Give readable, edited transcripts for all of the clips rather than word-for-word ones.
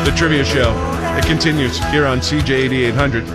The trivia show. It continues here on CJ 8800.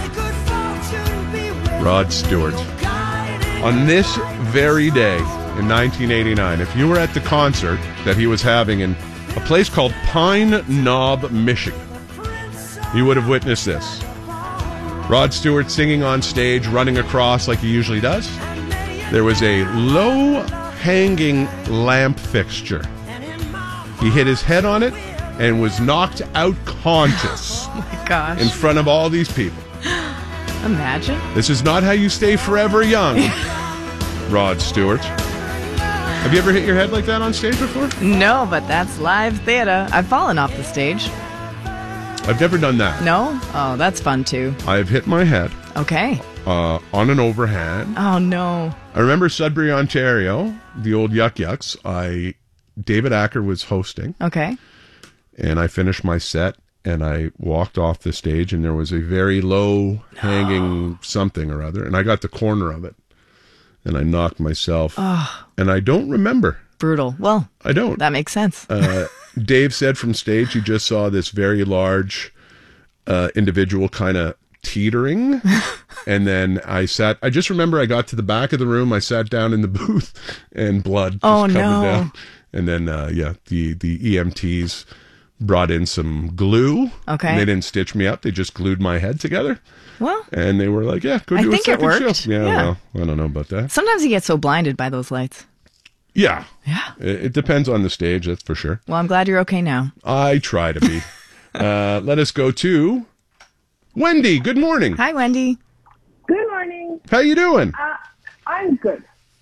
Rod Stewart. On this very day in 1989, if you were at the concert that he was having in a place called Pine Knob, Michigan, you would have witnessed this. Rod Stewart singing on stage, running across like he usually does. There was a low-hanging lamp fixture. He hit his head on it and was knocked out conscious. Oh my gosh. In front of all these people. Imagine. This is not how you stay forever young, Rod Stewart. Have you ever hit your head like that on stage before? No, but that's live theater. I've fallen off the stage. I've never done that. No? Oh, that's fun too. I've hit my head Okay. on an overhand. Oh, no. I remember Sudbury, Ontario, the old Yuck Yucks. David Acker was hosting. Okay. And I finished my set, and I walked off the stage, and there was a very low-hanging something or other, and I got the corner of it, and I knocked myself. And I don't remember. Brutal. Well, I don't. that makes sense. Dave said from stage he just saw this very large individual kind of teetering. And then I just remember I got to the back of the room, I sat down in the booth, and blood just coming down. And then, the EMTs brought in some glue. Okay. And they didn't stitch me up. They just glued my head together. Well, and they were like, yeah, go do a second it worked. show. Yeah, well, I don't know about that. Sometimes you get so blinded by those lights. Yeah. Yeah. It depends on the stage, that's for sure. Well, I'm glad you're okay now. I try to be. Let us go to Wendy. Good morning. Hi, Wendy. Good morning. How you doing? I'm good.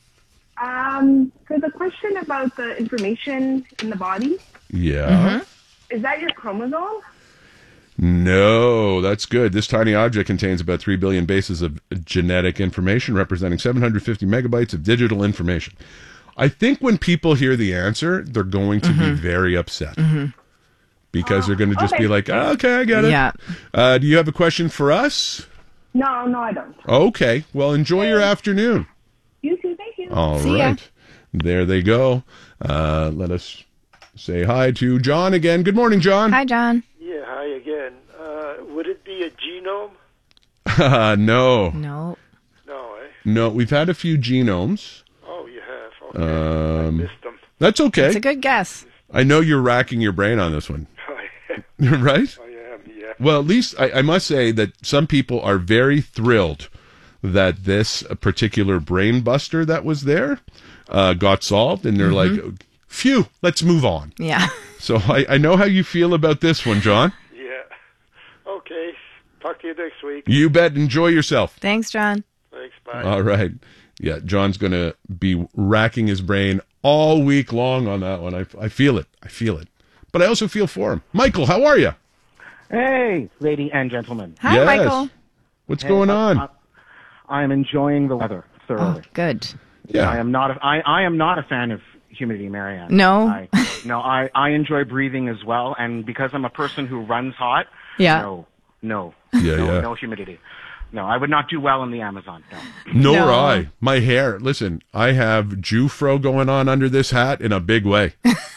For the question about the information in the body, Yeah. is that your chromosome? No, that's good. This tiny object contains about 3 billion bases of genetic information, representing 750 megabytes of digital information. I think when people hear the answer, they're going to be very upset. Because they're going to just be like, okay, I get it. Yeah. Do you have a question for us? No, I don't. Okay. Well, enjoy your afternoon. You too, thank you. All See ya. right. There they go. Let us say hi to John again. Good morning, John. Hi, John. Yeah, hi again. Would it be a genome? No. No. No, eh? No, we've had a few genomes. Oh, you have. Okay. I missed them. That's okay. It's a good guess. I know you're racking your brain on this one. Right? I am, yeah. Well, at least I must say that some people are very thrilled that this particular brain buster that was there got solved, and they're like, phew, let's move on. Yeah. So I know how you feel about this one, John. Yeah. Okay. Talk to you next week. You bet. Enjoy yourself. Thanks, John. Thanks, bye. All right. Yeah, John's going to be racking his brain all week long on that one. I feel it. I feel it. But I also feel for him. Michael, how are you? Hey, lady and gentlemen. Hi, Yes. Michael. What's going on? I am enjoying the weather thoroughly. Oh, good. Yeah. I am not a fan of humidity, Marianne. No? I enjoy breathing as well, and because I'm a person who runs hot, Yeah. no, Yeah. no humidity. No, I would not do well in the Amazon. No. Nor No. I. My hair. Listen, I have Jufro going on under this hat in a big way.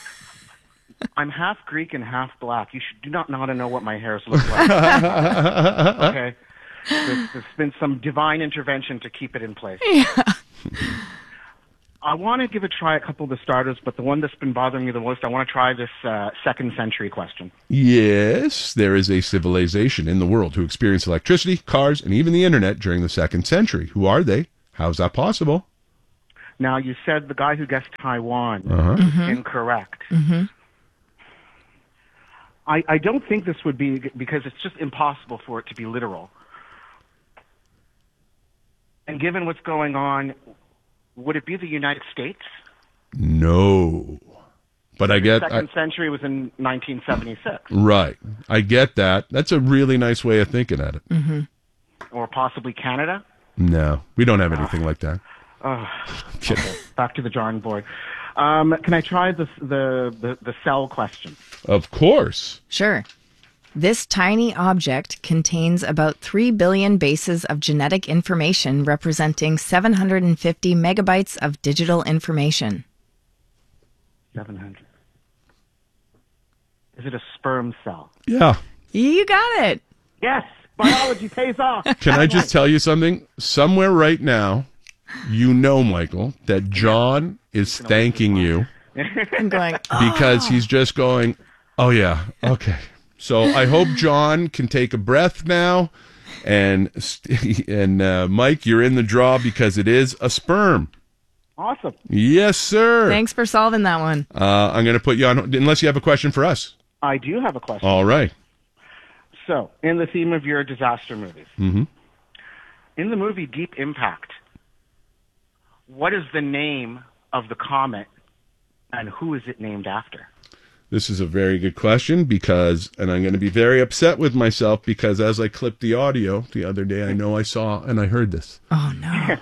I'm half Greek and half black. You do not know how to know what my hairs look like. Okay? There's been some divine intervention to keep it in place. I want to give a try a couple of the starters, but the one that's been bothering me the most, I want to try this second century question. Yes, there is a civilization in the world who experienced electricity, cars, and even the internet during the 2nd century. Who are they? How's that possible? Now, you said the guy who guessed Taiwan is incorrect. I don't think this would be, because it's just impossible for it to be literal. And given what's going on, would it be the United States? No. But I get... Second century was in 1976. Right. I get that. That's a really nice way of thinking at it. Or possibly Canada? No, we don't have anything like that. Okay, back to the drawing board. Can I try the cell question? Of course. Sure. This tiny object contains about 3 billion bases of genetic information representing 750 megabytes of digital information. 700. Is Is it a sperm cell? Yeah. You got it. Yes, biology pays off. Can I just tell you something? Somewhere right now, you know, Michael, that John is thanking you I'm going, because he's just going, oh, yeah, okay. So I hope John can take a breath now. And Mike, you're in the draw because it is a sperm. Awesome. Yes, sir. thanks for solving that one. I'm going to put you on, unless you have a question for us. I do have a question. All right. So, in the theme of your disaster movies, in the movie Deep Impact, what is the name of the comet and who is it named after? This is a very good question because, and I'm going to be very upset with myself because as I clipped the audio the other day, I know I saw and I heard this. Oh, no.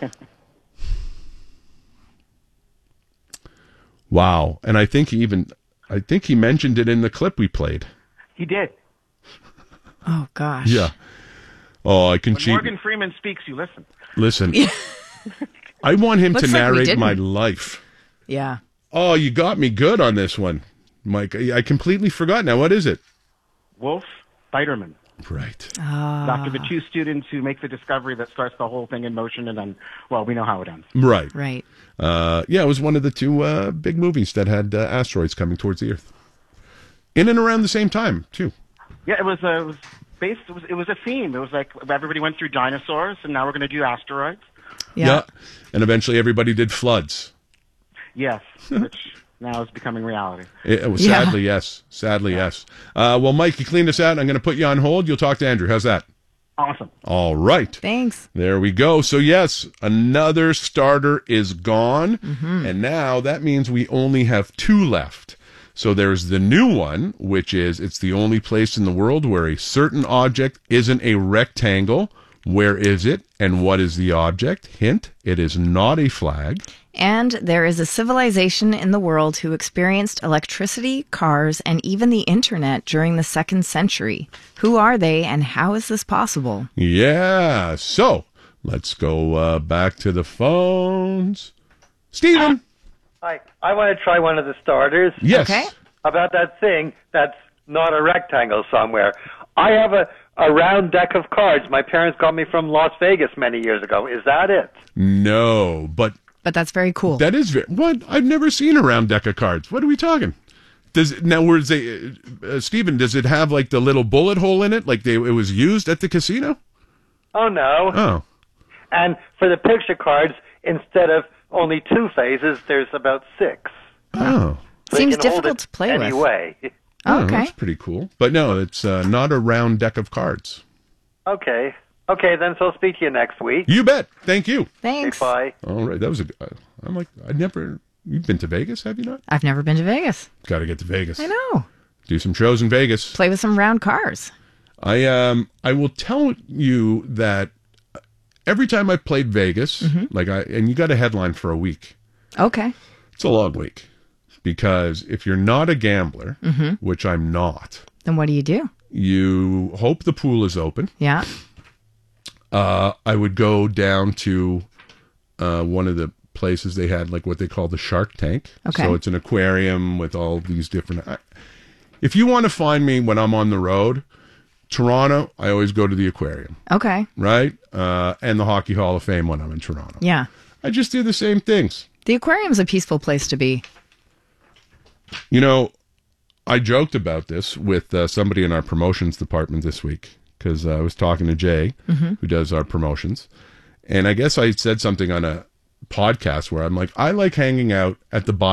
Wow. And I think he mentioned it in the clip we played. He did. Oh, gosh. Yeah. Oh, I can When cheat. Morgan Freeman speaks, you listen. Listen. I want him Looks to like we narrate didn't. my life. Yeah. Oh, you got me good on this one, Mike. I completely forgot now. What is it? Wolf Biderman. Right. After the two students who make the discovery that starts the whole thing in motion, and then, well, we know how it ends. Right. Right. Yeah, it was one of the two big movies that had asteroids coming towards the Earth. In and around the same time, too. Yeah, it was based. It was a theme. It was like everybody went through dinosaurs, and now we're going to do asteroids. Yeah. And eventually everybody did floods. Yes, which now is becoming reality. It was sadly, yes. Sadly, yes. Well, Mike, you cleaned us out. I'm going to put you on hold. You'll talk to Andrew. How's that? Awesome. All right. Thanks. There we go. So, yes, another starter is gone. And now that means we only have two left. So there's the new one, which is it's the only place in the world where a certain object isn't a rectangle. Where is it and what is the object? Hint, it is not a flag. And there is a civilization in the world who experienced electricity, cars, and even the internet during the 2nd century. Who are they and how is this possible? Yeah. So let's go back to the phones. Stephen. Hi, I want to try one of the starters. Yes. Okay. About that thing that's not a rectangle somewhere. I have a round deck of cards. My parents got me from Las Vegas many years ago. Is that it? No, but But that's very cool. that is very, what? I've never seen a round deck of cards. What are we talking? Stephen, does it have like the little bullet hole in it? Like it was used at the casino? Oh, no. Oh. And for the picture cards, instead of only 2 phases, there's about 6. Oh. So Seems you can hold difficult it to play with. anyway. Oh, okay. That's pretty cool. But no, it's not a round deck of cards. Okay. Okay, then so I'll speak to you next week. You bet. Thank you. Thanks. Okay, bye. All right. That was I'm like, you've been to Vegas, have you not? I've never been to Vegas. Got to get to Vegas. I know. Do some shows in Vegas. Play with some round cars. I will tell you that every time I played Vegas, and you got a headline for a week. Okay. It's a long week because if you're not a gambler, which I'm not, Then what do you do? you hope the pool is open. Yeah. I would go down to one of the places they had, like what they call the Shark Tank. Okay. So it's an aquarium with all these different. If you want to find me when I'm on the road, Toronto, I always go to the aquarium, Okay. right? And the Hockey Hall of Fame when I'm in Toronto. Yeah. I just do the same things. The aquarium's a peaceful place to be. You know, I joked about this with somebody in our promotions department this week because I was talking to Jay, who does our promotions. And I guess I said something on a podcast where I'm like, I like hanging out at the